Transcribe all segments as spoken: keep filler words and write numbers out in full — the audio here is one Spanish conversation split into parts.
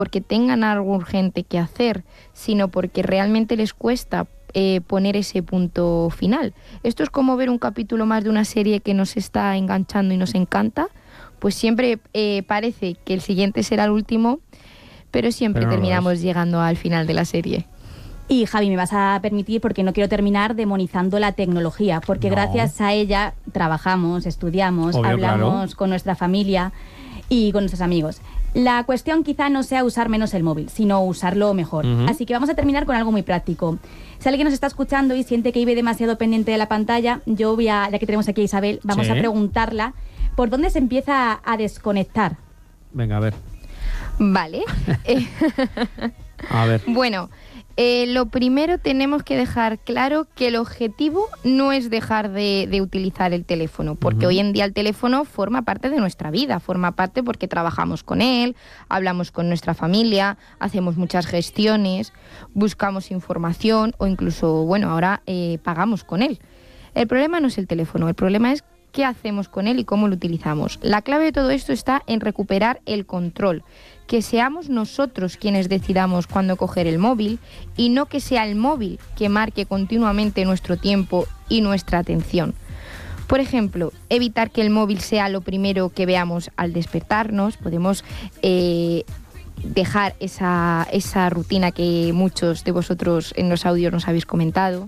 porque tengan algo urgente que hacer, sino porque realmente les cuesta eh, poner ese punto final. Esto es como ver un capítulo más de una serie que nos está enganchando y nos encanta, pues siempre eh, parece que el siguiente será el último, pero siempre pero no terminamos llegando al final de la serie. Y Javi, me vas a permitir, porque no quiero terminar demonizando la tecnología, porque no. gracias a ella trabajamos, estudiamos, Obvio, hablamos claro. con nuestra familia y con nuestros amigos. La cuestión quizá no sea usar menos el móvil, sino usarlo mejor. Uh-huh. Así que vamos a terminar con algo muy práctico. Si alguien nos está escuchando y siente que vive demasiado pendiente de la pantalla, yo voy a, ya que tenemos aquí a Isabel, vamos sí. a preguntarla por dónde se empieza a desconectar. Venga, a ver. Vale. a ver. Bueno... Eh, lo primero tenemos que dejar claro que el objetivo no es dejar de, de utilizar el teléfono, porque uh-huh. hoy en día el teléfono forma parte de nuestra vida, forma parte porque trabajamos con él, hablamos con nuestra familia, hacemos muchas gestiones, buscamos información o incluso, bueno, ahora eh, pagamos con él. El problema no es el teléfono, el problema es qué hacemos con él y cómo lo utilizamos. La clave de todo esto está en recuperar el control, que seamos nosotros quienes decidamos cuándo coger el móvil y no que sea el móvil que marque continuamente nuestro tiempo y nuestra atención. Por ejemplo, evitar que el móvil sea lo primero que veamos al despertarnos. Podemos eh, dejar esa, esa rutina que muchos de vosotros en los audios nos habéis comentado.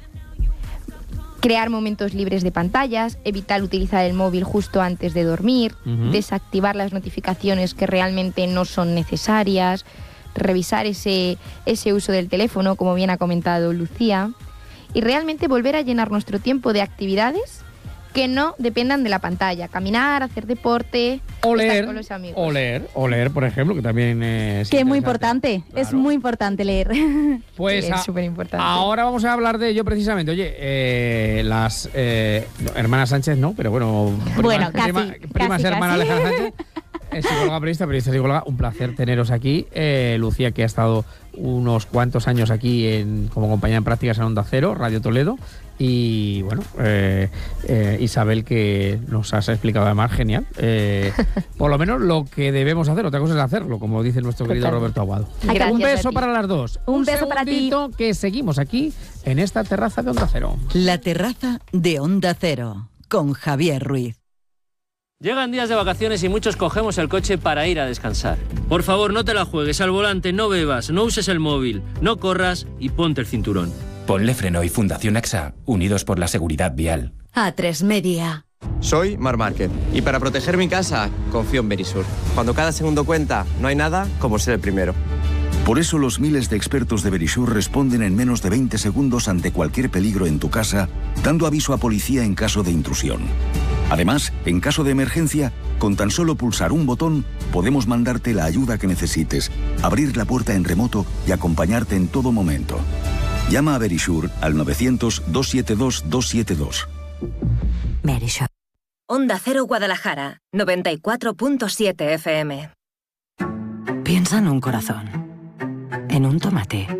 Crear momentos libres de pantallas, evitar utilizar el móvil justo antes de dormir, uh-huh. desactivar las notificaciones que realmente no son necesarias, revisar ese, ese uso del teléfono, como bien ha comentado Lucía, y realmente volver a llenar nuestro tiempo de actividades que no dependan de la pantalla. Caminar, hacer deporte, o leer, estar con los amigos. O leer, o leer, por ejemplo, que también es Que es muy importante, claro. es muy importante leer. Pues sí, es súper importante. Ahora vamos a hablar de ello precisamente. Oye, eh, las eh, no, hermanas Sánchez no, pero bueno, prima, bueno casi, prima, primas casi, hermanas casi. Alejandra Sánchez, es psicóloga periodista, periodista psicóloga, un placer teneros aquí. Eh, Lucía, que ha estado unos cuantos años aquí en, como compañera en prácticas en Onda Cero, Radio Toledo. Y bueno, eh, eh, Isabel, que nos has explicado además genial, eh, por lo menos lo que debemos hacer, otra cosa es hacerlo, como dice nuestro querido Total. Roberto Aguado. Gracias, un beso para las dos. Un, un beso para ti. Que seguimos aquí en esta terraza de Onda Cero. La terraza de Onda Cero, con Javier Ruiz. Llegan días de vacaciones y muchos cogemos el coche para ir a descansar. Por favor, no te la juegues al volante, no bebas, no uses el móvil, no corras y ponte el cinturón. Ponle Freno y Fundación AXA, unidos por la seguridad vial. A tres Media. Soy Mar Márquez y para proteger mi casa confío en Verisur. Cuando cada segundo cuenta, no hay nada como ser el primero. Por eso los miles de expertos de Verisur responden en menos de veinte segundos ante cualquier peligro en tu casa, dando aviso a policía en caso de intrusión. Además, en caso de emergencia, con tan solo pulsar un botón, podemos mandarte la ayuda que necesites, abrir la puerta en remoto y acompañarte en todo momento. Llama a Verisur al novecientos, doscientos setenta y dos, doscientos setenta y dos. Verisur. Onda Cero Guadalajara, noventa y cuatro punto siete F M. Piensa en un corazón, en un tomate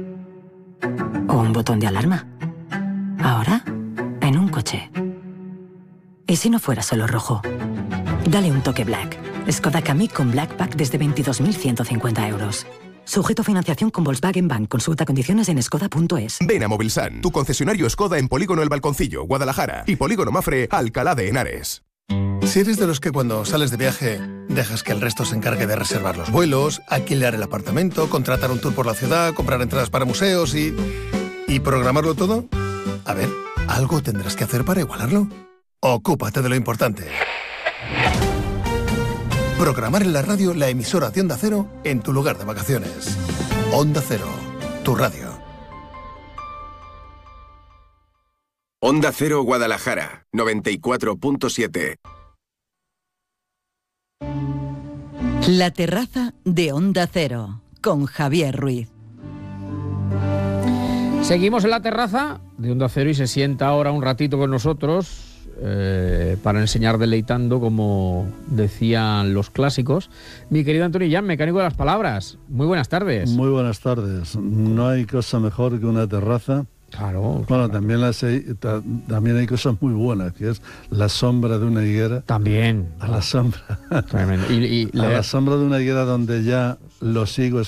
o un botón de alarma. Ahora, en un coche. ¿Y si no fuera solo rojo? Dale un toque Black. Skoda Kamiq con Black Pack desde veintidós mil ciento cincuenta euros. Sujeto a financiación con Volkswagen Bank. Consulta condiciones en skoda punto es. Ven a Movilsan, tu concesionario Skoda en Polígono El Balconcillo, Guadalajara, y Polígono Mafre, Alcalá de Henares. Si eres de los que cuando sales de viaje dejas que el resto se encargue de reservar los vuelos, alquilar el apartamento, contratar un tour por la ciudad, comprar entradas para museos y... ¿y programarlo todo? A ver, algo tendrás que hacer para igualarlo. Ocúpate de lo importante. Programar en la radio la emisora de Onda Cero en tu lugar de vacaciones. Onda Cero, tu radio. Onda Cero Guadalajara, noventa y cuatro punto siete. La terraza de Onda Cero, con Javier Ruiz. Seguimos en la terraza de Onda Cero y se sienta ahora un ratito con nosotros eh, para enseñar deleitando, como decían los clásicos, mi querido Antonio Jan, mecánico de las palabras. Muy buenas tardes. Muy buenas tardes. No hay cosa mejor que una terraza Claro. Bueno, también, las, también hay cosas muy buenas, que es la sombra de una higuera. También. A la sombra. Tremendo. Y, y a la... la sombra de una higuera donde ya los higos